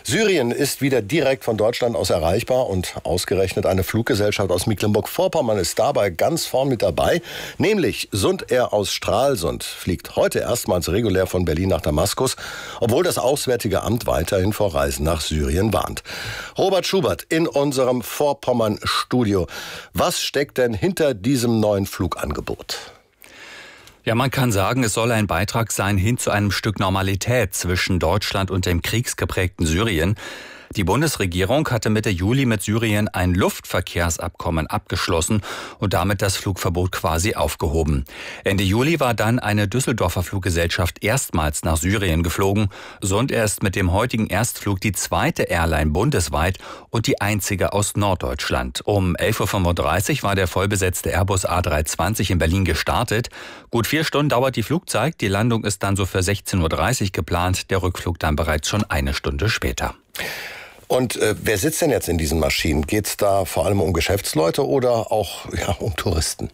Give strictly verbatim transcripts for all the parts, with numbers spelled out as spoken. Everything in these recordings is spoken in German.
Syrien ist wieder direkt von Deutschland aus erreichbar und ausgerechnet eine Fluggesellschaft aus Mecklenburg-Vorpommern ist dabei ganz vorn mit dabei. Nämlich Sundair aus Stralsund fliegt heute erstmals regulär von Berlin nach Damaskus, obwohl das Auswärtige Amt weiterhin vor Reisen nach Syrien warnt. Robert Schubert in unserem Vorpommern-Studio. Was steckt denn hinter diesem neuen Flugangebot? Ja, man kann sagen, es soll ein Beitrag sein hin zu einem Stück Normalität zwischen Deutschland und dem kriegsgeprägten Syrien. Die Bundesregierung hatte Mitte Juli mit Syrien ein Luftverkehrsabkommen abgeschlossen und damit das Flugverbot quasi aufgehoben. Ende Juli war dann eine Düsseldorfer Fluggesellschaft erstmals nach Syrien geflogen. Sundair ist mit dem heutigen Erstflug die zweite Airline bundesweit und die einzige aus Norddeutschland. Um elf Uhr fünfunddreißig war der vollbesetzte Airbus A drei zwanzig in Berlin gestartet. Gut vier Stunden dauert die Flugzeit. Die Landung ist dann so für sechzehn Uhr dreißig geplant, der Rückflug dann bereits schon eine Stunde später. Und äh, wer sitzt denn jetzt in diesen Maschinen? Geht es da vor allem um Geschäftsleute oder auch ja, um Touristen?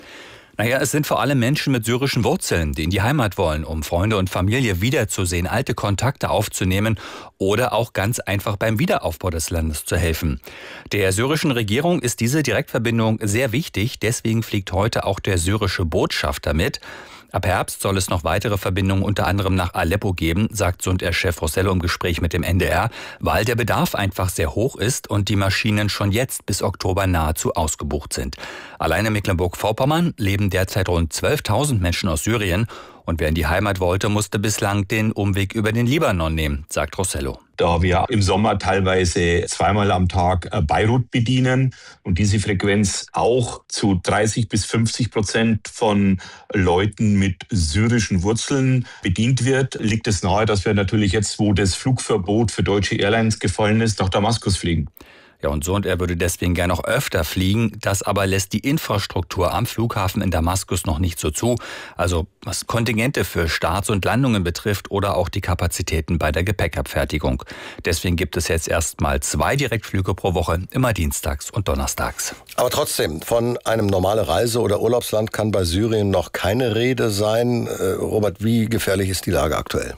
Naja, es sind vor allem Menschen mit syrischen Wurzeln, die in die Heimat wollen, um Freunde und Familie wiederzusehen, alte Kontakte aufzunehmen oder auch ganz einfach beim Wiederaufbau des Landes zu helfen. Der syrischen Regierung ist diese Direktverbindung sehr wichtig, deswegen fliegt heute auch der syrische Botschafter mit. Ab Herbst soll es noch weitere Verbindungen unter anderem nach Aleppo geben, sagt Sundair-Chef Rossello im Gespräch mit dem N D R, weil der Bedarf einfach sehr hoch ist und die Maschinen schon jetzt bis Oktober nahezu ausgebucht sind. Allein in Mecklenburg-Vorpommern leben derzeit rund zwölftausend Menschen aus Syrien und wer in die Heimat wollte, musste bislang den Umweg über den Libanon nehmen, sagt Rossello. Da wir im Sommer teilweise zweimal am Tag Beirut bedienen und diese Frequenz auch zu dreißig bis fünfzig Prozent von Leuten mit syrischen Wurzeln bedient wird, liegt es nahe, dass wir natürlich jetzt, wo das Flugverbot für deutsche Airlines gefallen ist, nach Damaskus fliegen. Ja, und Sundair würde deswegen gerne noch öfter fliegen. Das aber lässt die Infrastruktur am Flughafen in Damaskus noch nicht so zu. Also was Kontingente für Starts und Landungen betrifft oder auch die Kapazitäten bei der Gepäckabfertigung. Deswegen gibt es jetzt erstmal zwei Direktflüge pro Woche, immer dienstags und donnerstags. Aber trotzdem, von einem normalen Reise- oder Urlaubsland kann bei Syrien noch keine Rede sein. Äh, Robert, wie gefährlich ist die Lage aktuell?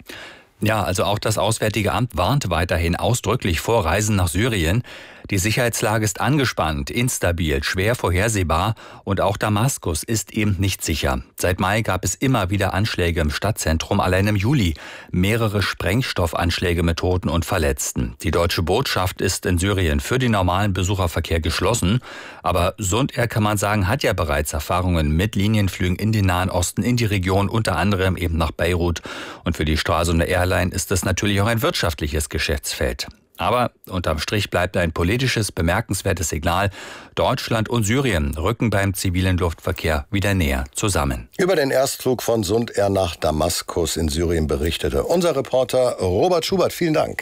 Ja, also auch das Auswärtige Amt warnt weiterhin ausdrücklich vor Reisen nach Syrien. Die Sicherheitslage ist angespannt, instabil, schwer vorhersehbar und auch Damaskus ist eben nicht sicher. Seit Mai gab es immer wieder Anschläge im Stadtzentrum, allein im Juli mehrere Sprengstoffanschläge mit Toten und Verletzten. Die deutsche Botschaft ist in Syrien für den normalen Besucherverkehr geschlossen, aber Sundair, kann man sagen, hat ja bereits Erfahrungen mit Linienflügen in den Nahen Osten, in die Region, unter anderem eben nach Beirut. Und für die Stralsunder Airline ist das natürlich auch ein wirtschaftliches Geschäftsfeld. Aber unterm Strich bleibt ein politisches, bemerkenswertes Signal. Deutschland und Syrien rücken beim zivilen Luftverkehr wieder näher zusammen. Über den Erstflug von Sundair nach Damaskus in Syrien berichtete unser Reporter Robert Schubert. Vielen Dank.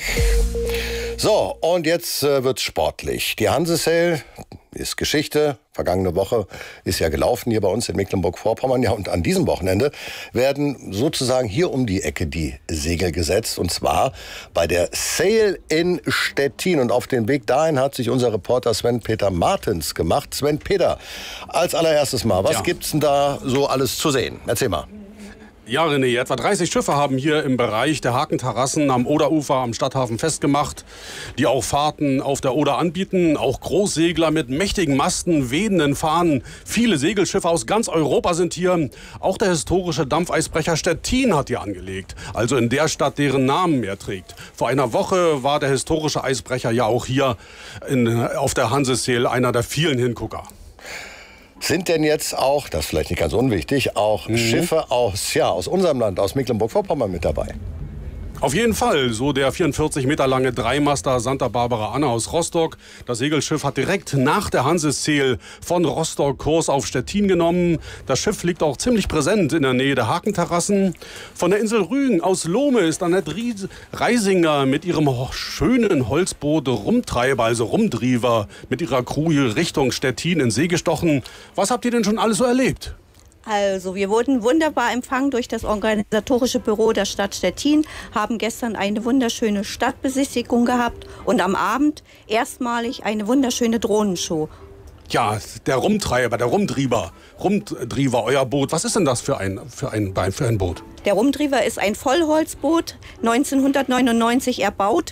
So, und jetzt äh, wird's sportlich. Die Hanse-Sail ist Geschichte. Vergangene Woche ist ja gelaufen hier bei uns in Mecklenburg-Vorpommern. Ja, und an diesem Wochenende werden sozusagen hier um die Ecke die Segel gesetzt. Und zwar bei der Sail in Stettin. Und auf den Weg dahin hat sich unser Reporter Sven-Peter Martens gemacht. Sven-Peter, als allererstes mal, was ja. gibt's denn da so alles zu sehen? Erzähl mal. Ja, René, etwa dreißig Schiffe haben hier im Bereich der Hakenterrassen am Oderufer am Stadthafen festgemacht, die auch Fahrten auf der Oder anbieten. Auch Großsegler mit mächtigen Masten, wehenden Fahnen. Viele Segelschiffe aus ganz Europa sind hier. Auch der historische Dampfeisbrecher Stettin hat hier angelegt, also in der Stadt, deren Namen er trägt. Vor einer Woche war der historische Eisbrecher ja auch hier in, auf der Hanse-Sail einer der vielen Hingucker. Sind denn jetzt auch, das ist vielleicht nicht ganz unwichtig, auch mhm. Schiffe aus, ja, aus unserem Land, aus Mecklenburg-Vorpommern mit dabei? Auf jeden Fall, so der vierundvierzig Meter lange Dreimaster Santa Barbara Anna aus Rostock. Das Segelschiff hat direkt nach der Hanse-Sail von Rostock Kurs auf Stettin genommen. Das Schiff liegt auch ziemlich präsent in der Nähe der Hakenterrassen. Von der Insel Rügen aus Lohme ist Annette Reisinger mit ihrem schönen Holzboot Rumtreiber, also Rumdriever, mit ihrer Crew hier Richtung Stettin in See gestochen. Was habt ihr denn schon alles so erlebt? Also, wir wurden wunderbar empfangen durch das organisatorische Büro der Stadt Stettin, haben gestern eine wunderschöne Stadtbesichtigung gehabt und am Abend erstmalig eine wunderschöne Drohnenshow. Ja, der Rumtreiber, der Rumdrieber, Rumdrieber, euer Boot. Was ist denn das für ein, für ein, für ein Boot? Der Rumdrieber ist ein Vollholzboot, neunzehnhundertneunundneunzig erbaut,